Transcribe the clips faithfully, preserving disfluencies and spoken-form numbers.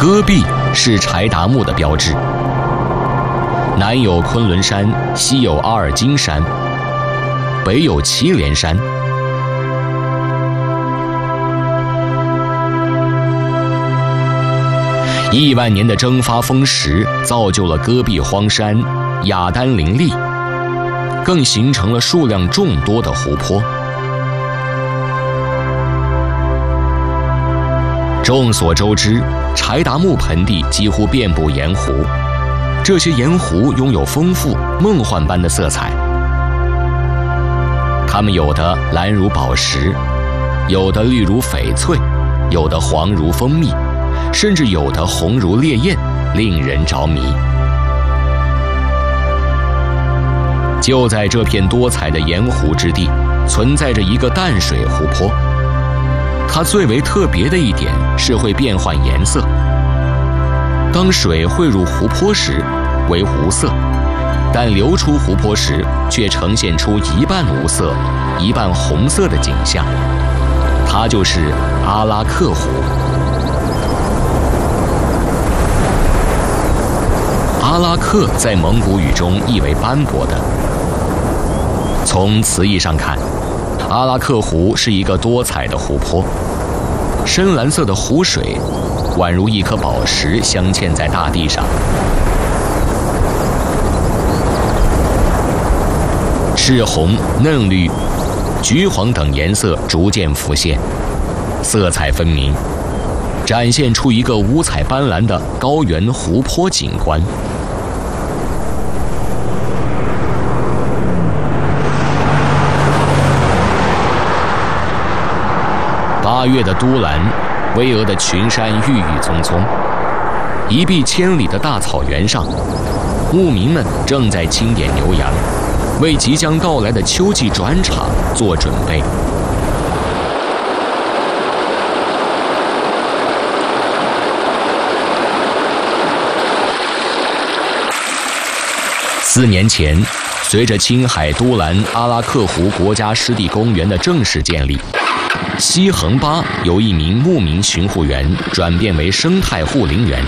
戈壁是柴达木的标志，南有昆仑山，西有阿尔金山，北有祁连山。亿万年的蒸发风蚀造就了戈壁荒山，雅丹林立，更形成了数量众多的湖泊。众所周知，柴达木盆地几乎遍布盐湖，这些盐湖拥有丰富梦幻般的色彩，它们有的蓝如宝石，有的绿如翡翠，有的黄如蜂蜜，甚至有的红如烈焰，令人着迷。就在这片多彩的盐湖之地，存在着一个淡水湖泊。它最为特别的一点是会变换颜色。当水汇入湖泊时为无色，但流出湖泊时却呈现出一半无色、一半红色的景象。它就是阿拉克湖。阿拉克在蒙古语中意为斑驳的。从词义上看，阿拉克湖是一个多彩的湖泊，深蓝色的湖水宛如一颗宝石镶嵌在大地上，赤红、嫩绿、橘黄等颜色逐渐浮现，色彩分明，展现出一个五彩斑斓的高原湖泊景观。八月的都兰，巍峨的群山郁郁葱葱，一碧千里的大草原上，牧民们正在清点牛羊，为即将到来的秋季转场做准备。四年前，随着青海都兰阿拉克湖国家湿地公园的正式建立，西横巴由一名牧民巡护员转变为生态护林员。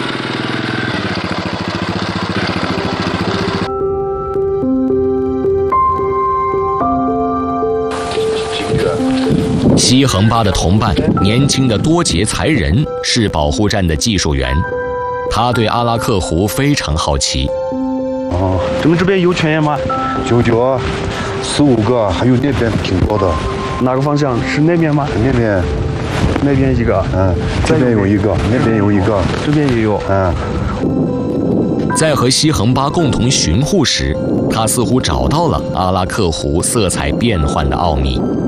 西横巴的同伴，年轻的多杰才人是保护站的技术员，他对阿拉克湖非常好奇。 哦，这么这边有泉眼吗？ 九九，四五个，还有那边挺多的。 哪个方向？是那边吗？ 那边， 那边一个。 嗯，这边有一个，那边有一个， 这边也有。 嗯。 在和西横巴共同巡护时，他似乎找到了阿拉克湖色彩变幻的奥秘。